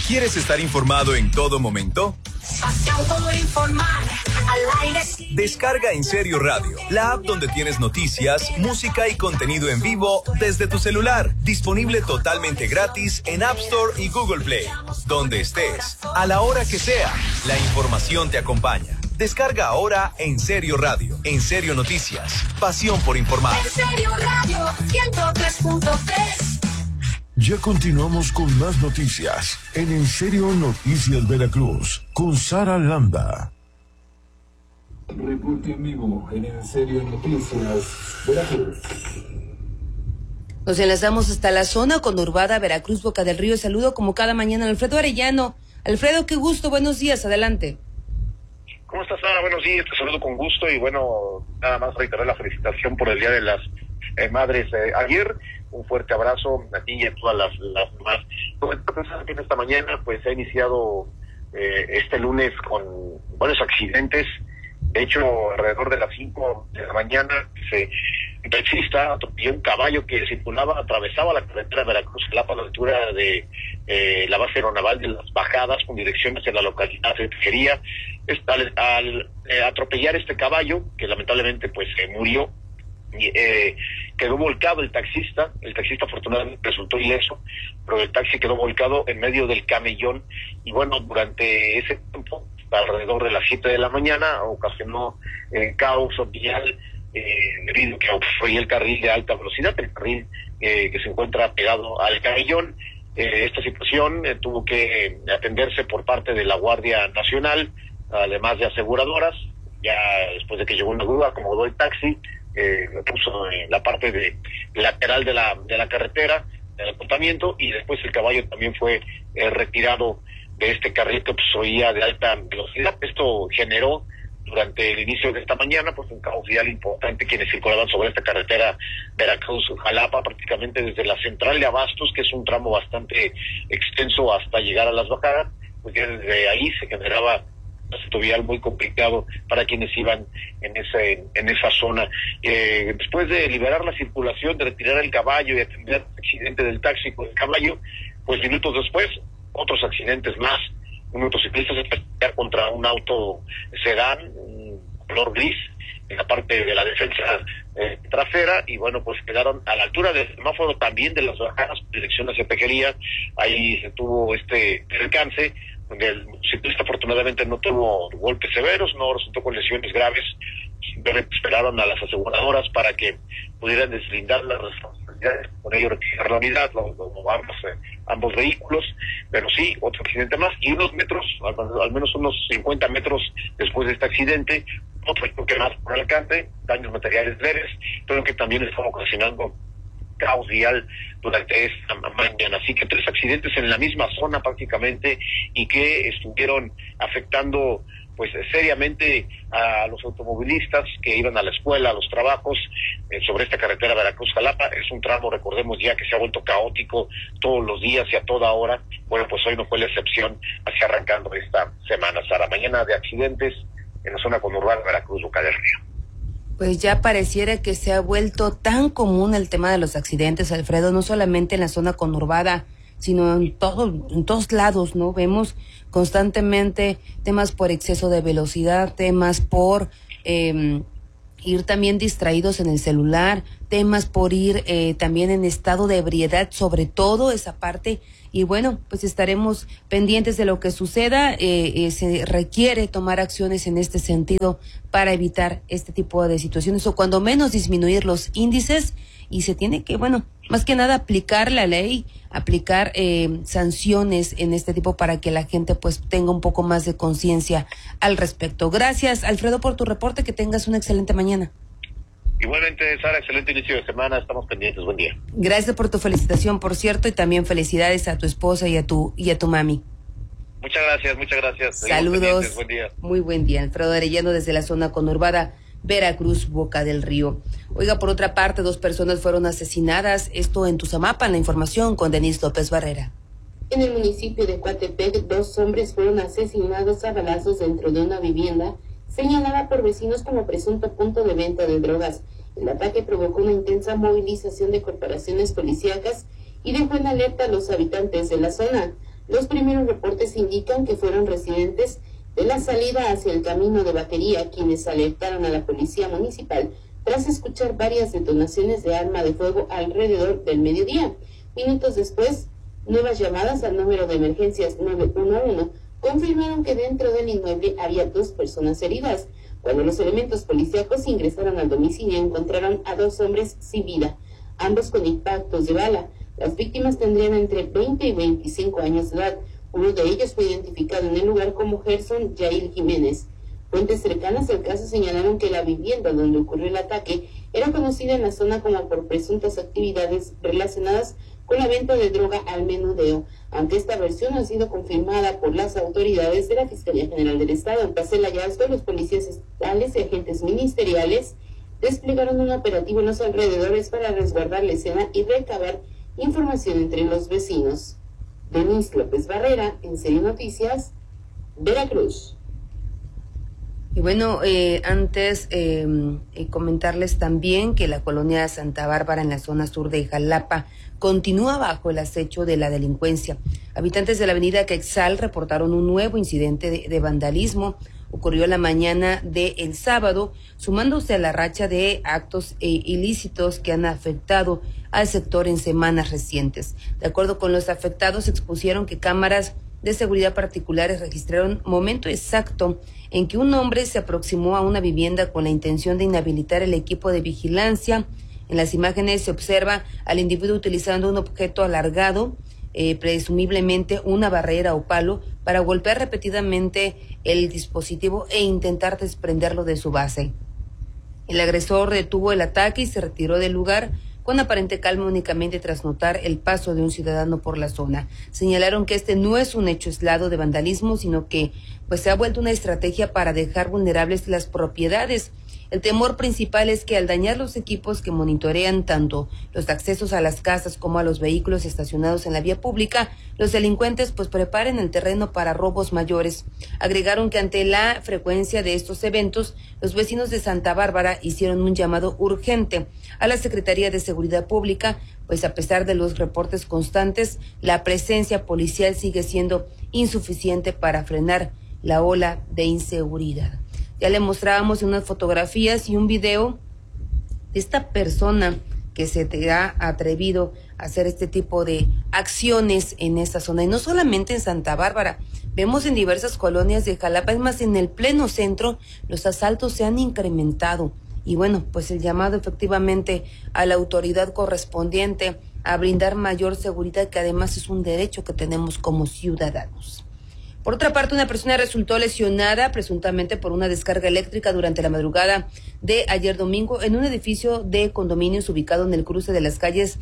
¿Quieres estar informado en todo momento? Pasión por informar, al aire. Descarga En Serio Radio, la app donde tienes noticias, música y contenido en vivo desde tu celular. Disponible totalmente gratis en App Store y Google Play. Donde estés, a la hora que sea, la información te acompaña. Descarga ahora En Serio Radio. En Serio Noticias. Pasión por informar. En Serio Radio 103.3. Ya continuamos con más noticias en Serio Noticias Veracruz con Sara Landa. Reporte en vivo en Serio Noticias Veracruz. Nos enlazamos hasta la zona conurbada Veracruz, Boca del Río. Saludo como cada mañana a Alfredo Arellano. Alfredo, qué gusto, buenos días, adelante. ¿Cómo estás, Sara? Buenos días, te saludo con gusto y bueno, nada más reiterar la felicitación por el Día de las Madres ayer. Un fuerte abrazo a ti y a todas las demás. Pensando que en esta mañana pues se ha iniciado este lunes con varios accidentes. De hecho, alrededor de las 5 de la mañana, un taxista atropelló un caballo que circulaba, atravesaba la carretera Veracruz-Jalapa a la altura de la base aeronaval de Las Bajadas, con dirección hacia la localidad de Tejería. Al atropellar este caballo, que lamentablemente pues murió, quedó volcado el taxista afortunadamente resultó ileso, pero el taxi quedó volcado en medio del camellón y bueno, durante ese tiempo, alrededor de las 7 de la mañana, ocasionó caos vial debido a que obstruyó el carril de alta velocidad, el carril que se encuentra pegado al camellón. Esta situación tuvo que atenderse por parte de la Guardia Nacional, además de aseguradoras. Ya después de que llegó una grúa, acomodó el taxi, lo puso en la parte lateral de la carretera, del acoplamiento, y después el caballo también fue retirado de este carril que obstruía de alta velocidad. Esto generó durante el inicio de esta mañana pues un caos vial importante quienes circulaban sobre esta carretera Veracruz-Jalapa, prácticamente desde la central de Abastos, que es un tramo bastante extenso, hasta llegar a Las Bajadas, pues ya desde ahí se generaba un tránsito vial muy complicado para quienes iban en esa zona. Después de liberar la circulación, de retirar el caballo y atender el accidente del taxi con el caballo, pues minutos después, otros accidentes más. Un motociclista se peleó contra un auto sedán, un color gris, en la parte de la defensa trasera, y bueno, pues quedaron a la altura del semáforo también de Las Bajadas, dirección hacia Tejería. Ahí se tuvo este percance, donde el motociclista afortunadamente no tuvo golpes severos, no resultó con lesiones graves. Simplemente esperaron a las aseguradoras para que pudieran deslindar las responsabilidades, con ello retirar la unidad, ambos vehículos, pero sí, otro accidente más, y unos metros, al menos unos 50 metros después de este accidente, otro choque más por alcance, daños materiales leves, pero que también estaba ocasionando caos vial durante esta mañana. Así que 3 accidentes en la misma zona prácticamente, y que estuvieron afectando pues seriamente a los automovilistas que iban a la escuela, a los trabajos, sobre esta carretera Veracruz-Jalapa. Es un tramo, recordemos ya, que se ha vuelto caótico todos los días y a toda hora. Bueno, pues hoy no fue la excepción, así arrancando esta semana, Sara. Mañana de accidentes en la zona conurbana Veracruz, Boca del Río. Pues ya pareciera que se ha vuelto tan común el tema de los accidentes, Alfredo, no solamente en la zona conurbada, sino en todos lados, ¿no? Vemos constantemente temas por exceso de velocidad, temas por ir también distraídos en el celular, temas por ir también en estado de ebriedad, sobre todo esa parte. Y bueno, pues estaremos pendientes de lo que suceda. Se requiere tomar acciones en este sentido para evitar este tipo de situaciones, o cuando menos disminuir los índices, y se tiene que, bueno, más que nada aplicar la ley, aplicar sanciones en este tipo para que la gente pues tenga un poco más de conciencia al respecto. Gracias, Alfredo, por tu reporte, que tengas una excelente mañana. Igualmente, Sara, excelente inicio de semana, estamos pendientes, buen día. Gracias por tu felicitación, por cierto, y también felicidades a tu esposa y a tu mami. Muchas gracias. Saludos. Buen día. Muy buen día. Alfredo Arellano desde la zona conurbada Veracruz, Boca del Río. Oiga, por otra parte, 2 personas fueron asesinadas, esto en Tuzamapan. La información con Denise López Barrera. En el municipio de Coatepec, 2 hombres fueron asesinados a balazos dentro de una vivienda señalada por vecinos como presunto punto de venta de drogas. El ataque provocó una intensa movilización de corporaciones policíacas y dejó en alerta a los habitantes de la zona. Los primeros reportes indican que fueron residentes de la salida hacia el camino de Batería quienes alertaron a la policía municipal tras escuchar varias detonaciones de arma de fuego alrededor del mediodía. Minutos después, nuevas llamadas al número de emergencias 911 confirmaron que dentro del inmueble había 2 personas heridas. Cuando los elementos policíacos ingresaron al domicilio, encontraron a 2 hombres sin vida, ambos con impactos de bala. Las víctimas tendrían entre 20 y 25 años de edad. Uno de ellos fue identificado en el lugar como Gerson Yair Jiménez. Fuentes cercanas al caso señalaron que la vivienda donde ocurrió el ataque era conocida en la zona como por presuntas actividades relacionadas con la venta de droga al menudeo, aunque esta versión ha sido confirmada por las autoridades de la Fiscalía General del Estado. Tras el hallazgo, los policías estatales y agentes ministeriales desplegaron un operativo en los alrededores para resguardar la escena y recabar información entre los vecinos. Denise López Barrera, en Serio Noticias, Veracruz. Y bueno, antes comentarles también que la colonia Santa Bárbara en la zona sur de Jalapa continúa bajo el acecho de la delincuencia. Habitantes de la avenida Quetzal reportaron un nuevo incidente de vandalismo. Ocurrió la mañana del sábado, sumándose a la racha de actos ilícitos que han afectado al sector en semanas recientes. De acuerdo con los afectados, expusieron que cámaras de seguridad particulares registraron momento exacto en que un hombre se aproximó a una vivienda con la intención de inhabilitar el equipo de vigilancia. En las imágenes se observa al individuo utilizando un objeto alargado, presumiblemente una barrera o palo, para golpear repetidamente el dispositivo e intentar desprenderlo de su base. El agresor detuvo el ataque y se retiró del lugar con aparente calma, únicamente tras notar el paso de un ciudadano por la zona. Señalaron que este no es un hecho aislado de vandalismo, sino que se ha vuelto una estrategia para dejar vulnerables las propiedades. El temor principal es que al dañar los equipos que monitorean tanto los accesos a las casas como a los vehículos estacionados en la vía pública, los delincuentes preparen el terreno para robos mayores. Agregaron que ante la frecuencia de estos eventos, los vecinos de Santa Bárbara hicieron un llamado urgente a la Secretaría de Seguridad Pública, a pesar de los reportes constantes, la presencia policial sigue siendo insuficiente para frenar la ola de inseguridad. Ya le mostrábamos unas fotografías y un video de esta persona que se te ha atrevido a hacer este tipo de acciones en esta zona. Y no solamente en Santa Bárbara, vemos en diversas colonias de Jalapa, es más, en el pleno centro, los asaltos se han incrementado. Y bueno, el llamado efectivamente a la autoridad correspondiente a brindar mayor seguridad, que además es un derecho que tenemos como ciudadanos. Por otra parte, una persona resultó lesionada presuntamente por una descarga eléctrica durante la madrugada de ayer domingo en un edificio de condominios ubicado en el cruce de las calles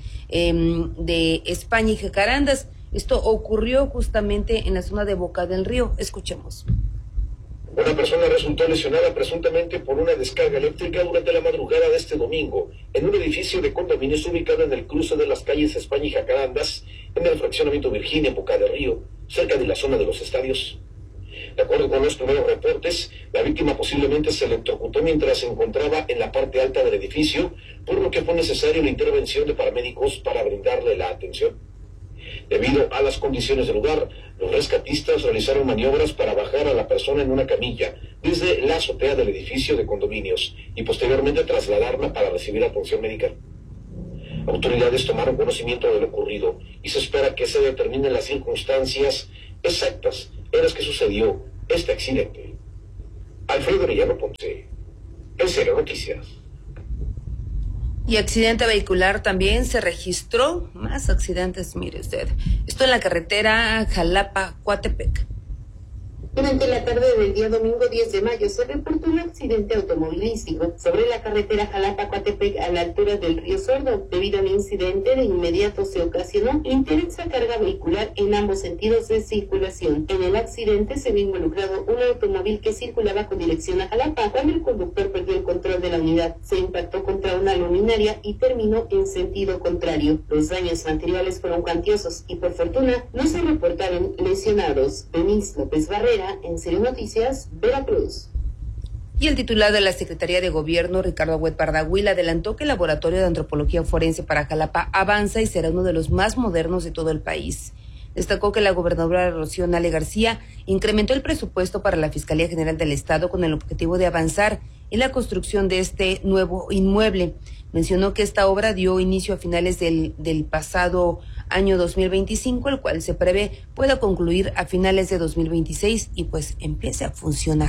de España y Jacarandas. Esto ocurrió justamente en la zona de Boca del Río. Escuchemos. Una persona resultó lesionada presuntamente por una descarga eléctrica durante la madrugada de este domingo en un edificio de condominios ubicado en el cruce de las calles España y Jacarandas, en el fraccionamiento Virginia, en Boca del Río, cerca de la zona de los estadios. De acuerdo con los primeros reportes, la víctima posiblemente se electrocutó mientras se encontraba en la parte alta del edificio, por lo que fue necesaria la intervención de paramédicos para brindarle la atención. Debido a las condiciones del lugar, los rescatistas realizaron maniobras para bajar a la persona en una camilla desde la azotea del edificio de condominios y posteriormente trasladarla para recibir atención médica. Autoridades tomaron conocimiento de lo ocurrido y se espera que se determinen las circunstancias exactas en las que sucedió este accidente. Alfredo Arellano Ponce, En Serio Noticias. Y accidente vehicular también se registró, más accidentes, mire usted. Esto en la carretera Jalapa-Coatepec. Durante la tarde del día domingo 10 de mayo se reportó un accidente automovilístico sobre la carretera Jalapa-Coatepec a la altura del río Sordo. Debido al incidente, de inmediato se ocasionó intensa carga vehicular en ambos sentidos de circulación. En el accidente se vio involucrado un automóvil que circulaba con dirección a Jalapa. Cuando el conductor perdió el control de la unidad, se impactó contra una luminaria y terminó en sentido contrario. Los daños materiales fueron cuantiosos y por fortuna no se reportaron lesionados. Denise López Barrera, En Serio Noticias, Veracruz. Y el titular de la Secretaría de Gobierno, Ricardo Agüed Pardahuil, adelantó que el Laboratorio de Antropología Forense para Jalapa avanza y será uno de los más modernos de todo el país. Destacó que la gobernadora Rocío Nale García incrementó el presupuesto para la Fiscalía General del Estado con el objetivo de avanzar en la construcción de este nuevo inmueble. Mencionó que esta obra dio inicio a finales del pasado año 2025, el cual se prevé pueda concluir a finales de 2026 y pues empiece a funcionar.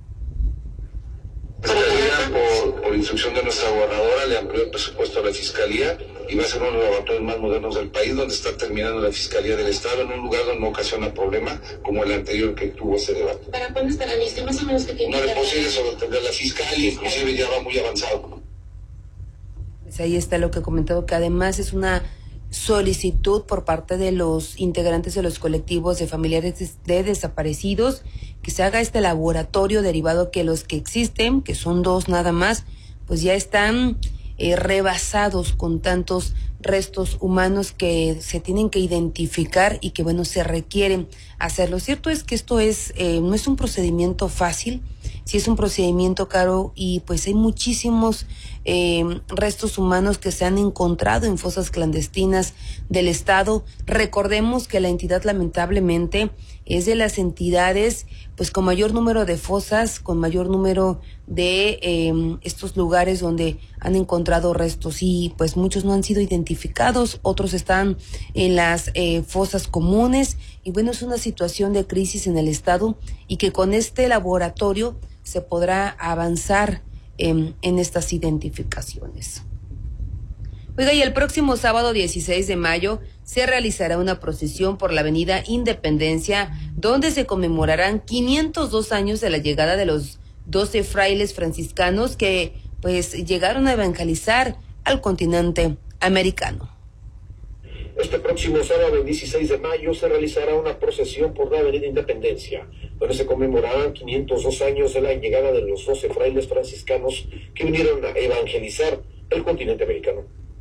Por instrucción de nuestra gobernadora, le amplió el presupuesto a la Fiscalía y va a ser uno de los laboratorios más modernos del país, donde está terminando la Fiscalía del Estado, en un lugar donde no ocasiona problema, como el anterior que tuvo ese debate. ¿Para cuándo estará listo? Más o menos que tiene. No es posible sobreentender la Fiscalía, inclusive ya va muy avanzado. Pues ahí está lo que he comentado, que además es una solicitud por parte de los integrantes de los colectivos de familiares de desaparecidos, que se haga este laboratorio derivado que los que existen, que son 2 nada más, pues ya están rebasados con tantos restos humanos que se tienen que identificar y que bueno, se requieren hacer. Lo cierto es que esto no es un procedimiento fácil, sí es un procedimiento caro y pues hay muchísimos restos humanos que se han encontrado en fosas clandestinas del Estado. Recordemos que la entidad lamentablemente es de las entidades pues con mayor número de fosas, con mayor número de estos lugares donde han encontrado restos y pues muchos no han sido identificados, otros están en las fosas comunes y bueno, es una situación de crisis en el Estado y que con este laboratorio se podrá avanzar en estas identificaciones. Oiga, y el próximo sábado 16 de mayo se realizará una procesión por la avenida Independencia, donde se conmemorarán 502 años de la llegada de los 12 frailes franciscanos que pues llegaron a evangelizar al continente americano. Este próximo sábado 16 de mayo se realizará una procesión por la avenida Independencia, donde se conmemorarán 502 años de la llegada de los 12 frailes franciscanos que vinieron a evangelizar el continente americano.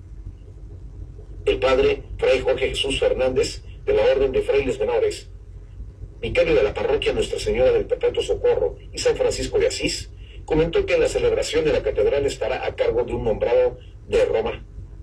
El padre Fray Jorge Jesús Fernández, de la Orden de Frailes Menores, vicario de la parroquia Nuestra Señora del Perpetuo Socorro y San Francisco de Asís, comentó que la celebración de la catedral estará a cargo de un nombrado de Roma.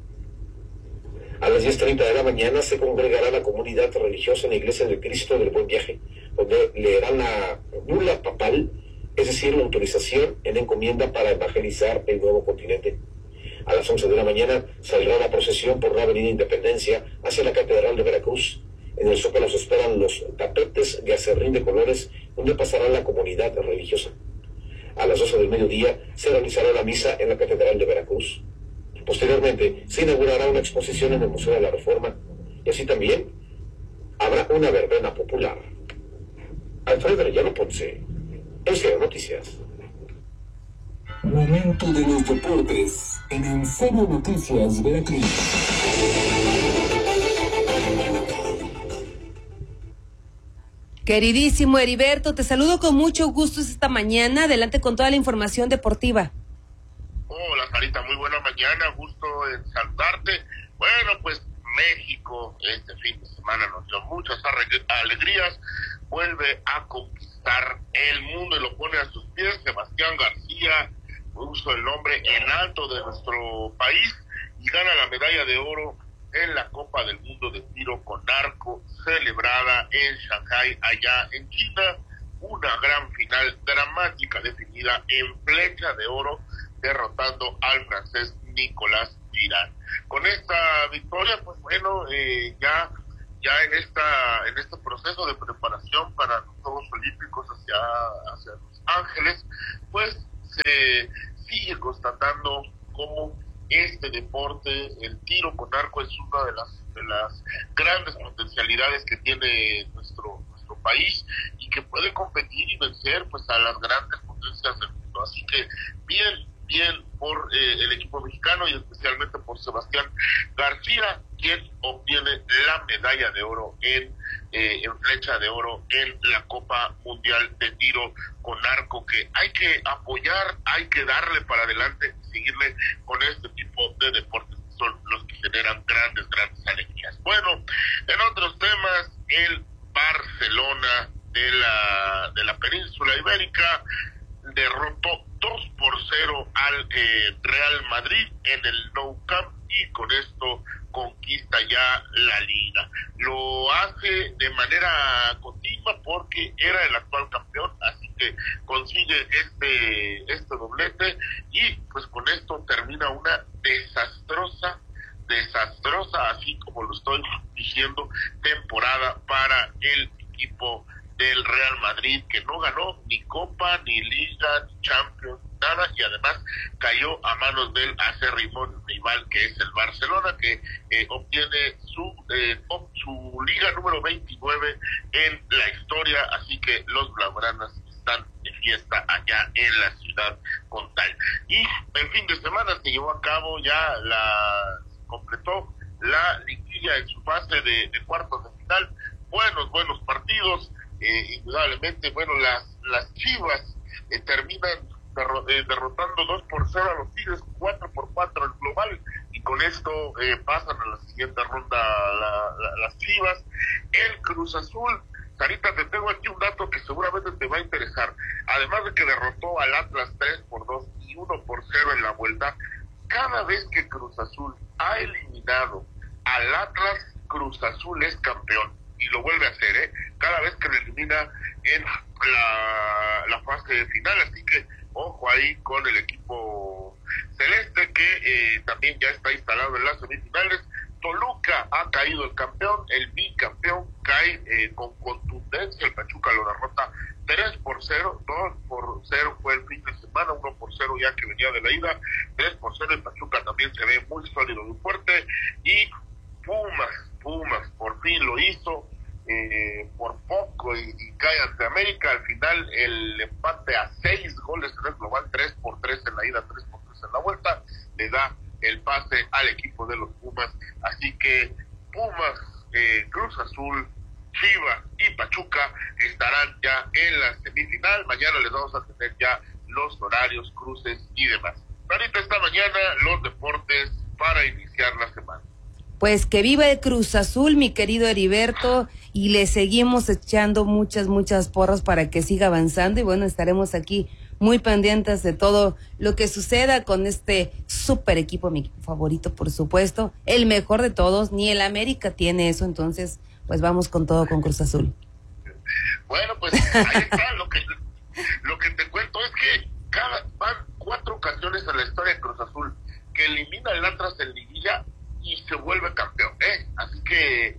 A las 10:30 de la mañana se congregará la comunidad religiosa en la Iglesia del Cristo del Buen Viaje, donde leerán la bula papal, es decir, la autorización en encomienda para evangelizar el nuevo continente. A las 11 de la mañana saldrá la procesión por la avenida Independencia hacia la Catedral de Veracruz. En el Zócalo se esperan los tapetes de acerrín de colores, donde pasará la comunidad religiosa. A las 12 del mediodía se realizará la misa en la Catedral de Veracruz. Posteriormente se inaugurará una exposición en el Museo de la Reforma y así también habrá una verbena popular. Alfredo Arellano Ponce, Enserio Noticias. Momento de los deportes en Enserio Noticias Veracruz. Queridísimo Heriberto, te saludo con mucho gusto esta mañana. Adelante con toda la información deportiva. Hola, Sarita, muy buena mañana, gusto en saludarte. Bueno, pues México este fin de semana nos dio muchas alegrías, vuelve a conquistar el mundo y lo pone a sus pies. Sebastián García puso el nombre en alto de nuestro país y gana la medalla de oro en la Copa del Mundo de Tiro con Arco, celebrada en Shanghái, allá en China. Una gran final dramática definida en flecha de oro, derrotando al francés Nicolás Girard. Con esta victoria, pues bueno, ya en este proceso de preparación para los Juegos Olímpicos hacia Los Ángeles, pues se sigue constatando cómo este deporte, el tiro con arco, es una de las grandes potencialidades que tiene nuestro país y que puede competir y vencer pues a las grandes potencias del mundo. Así que bien por el equipo mexicano y especialmente por Sebastián García, quien obtiene la medalla de oro en flecha de oro en la Copa Mundial de Tiro con Arco, que hay que apoyar, hay que darle para adelante y seguirle con este tipo de deportes que son los que generan grandes alegrías. Bueno, en otros temas, el Barcelona de la península ibérica derrotó 2-0 al Real Madrid en el Nou Camp, y con esto conquista ya la liga. Lo hace de manera continua porque era el actual campeón, así que consigue este doblete, y pues con esto termina una desastrosa, así como lo estoy diciendo, temporada para el equipo del Real Madrid, que no ganó ni Copa, ni Liga, ni Champions, nada, y además cayó a manos del acérrimo rival, que es el Barcelona, que obtiene su liga número 29 en la historia, así que los blaugranas están de fiesta allá en la ciudad condal. Y el fin de semana se llevó a cabo, completó la liguilla en su fase de cuartos de final. Buenos partidos, indudablemente. Bueno, las Chivas terminan derrotando 2-0 a los Tigres, 4-4 el global, y con esto pasan a la siguiente ronda las Chivas. El Cruz Azul, Sarita, te tengo aquí un dato que seguramente te va a interesar. Además de que derrotó al Atlas 3-2 y 1-0 en la vuelta, cada vez que Cruz Azul ha eliminado al Atlas, Cruz Azul es campeón, y lo vuelve a hacer, cada vez que lo elimina en la fase final. Así que ojo ahí con el equipo celeste, que también ya está instalado en las semifinales. Toluca ha caído el campeón, el bicampeón cae con contundencia. El Pachuca lo derrota 3-0, 2-0 fue el fin de semana, 1-0 ya que venía de la ida, 3-0. El Pachuca también se ve muy sólido, muy fuerte. Y Pumas por fin lo hizo, por poco, y cae ante América. Al final el empate a 6 goles en el global, 3-3 en la ida, 3-3 en la vuelta, le da el pase al equipo de los Pumas. Así que Pumas, Cruz Azul, Chivas y Pachuca estarán ya en la semifinal. Mañana les vamos a tener ya los horarios, cruces y demás. Ahorita esta mañana los deportes para iniciar la semana. Pues que viva el Cruz Azul, mi querido Heriberto, y le seguimos echando muchas porras para que siga avanzando, y bueno, estaremos aquí muy pendientes de todo lo que suceda con este super equipo, mi equipo favorito, por supuesto, el mejor de todos. Ni el América tiene eso, entonces pues vamos con todo con Cruz Azul. Bueno, pues ahí está. Lo que te cuento es que van 4 ocasiones en la historia de Cruz Azul que elimina el Atlas en liguilla y se vuelve campeón, así que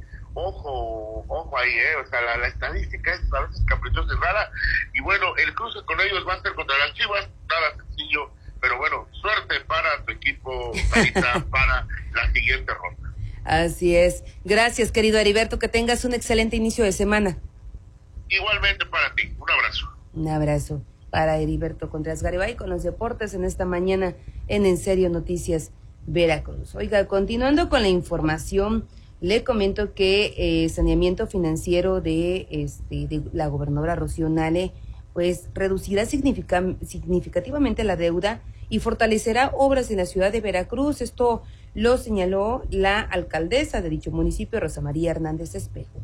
ojo ahí, o sea, la estadística es a veces caprichosa y rara. Y bueno, el cruce con ellos va a ser contra las Chivas, nada sencillo, pero bueno, suerte para tu equipo, Sarita, para la siguiente ronda. Así es. Gracias, querido Heriberto, que tengas un excelente inicio de semana. Igualmente para ti, un abrazo. Un abrazo para Heriberto Contreras Garibay con los deportes en esta mañana en Serio Noticias Veracruz. Oiga, continuando con la información, le comento que saneamiento financiero de la gobernadora Rocío Nale pues reducirá significativamente la deuda y fortalecerá obras en la ciudad de Veracruz. Esto lo señaló la alcaldesa de dicho municipio, Rosa María Hernández Espejo.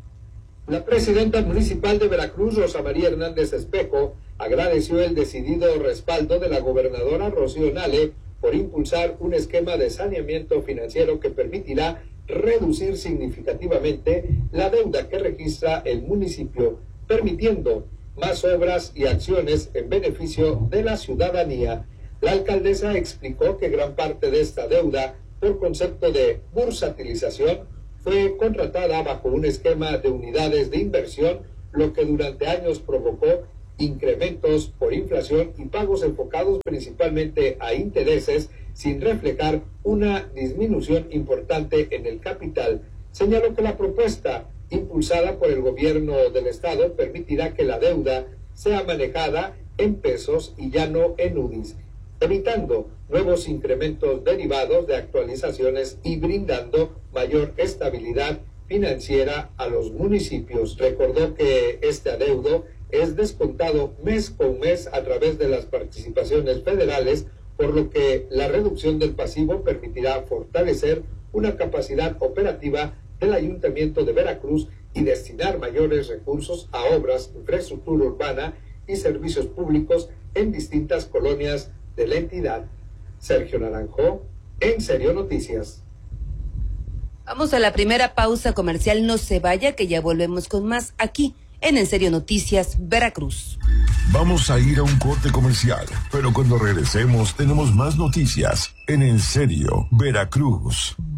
La presidenta municipal de Veracruz, Rosa María Hernández Espejo, agradeció el decidido respaldo de la gobernadora Rocío Nale por impulsar un esquema de saneamiento financiero que permitirá reducir significativamente la deuda que registra el municipio, permitiendo más obras y acciones en beneficio de la ciudadanía. La alcaldesa explicó que gran parte de esta deuda, por concepto de bursatilización, fue contratada bajo un esquema de unidades de inversión, lo que durante años provocó incrementos por inflación y pagos enfocados principalmente a intereses, sin reflejar una disminución importante en el capital. Señaló que la propuesta impulsada por el gobierno del estado permitirá que la deuda sea manejada en pesos y ya no en UDIs, evitando nuevos incrementos derivados de actualizaciones y brindando mayor estabilidad financiera a los municipios. Recordó que este adeudo es descontado mes con mes a través de las participaciones federales, por lo que la reducción del pasivo permitirá fortalecer una capacidad operativa del Ayuntamiento de Veracruz y destinar mayores recursos a obras, infraestructura urbana y servicios públicos en distintas colonias de la entidad. Sergio Naranjo, En Serio Noticias. Vamos a la primera pausa comercial, no se vaya que ya volvemos con más aquí en Serio Noticias Veracruz. Vamos a ir a un corte comercial, pero cuando regresemos tenemos más noticias en Serio Veracruz.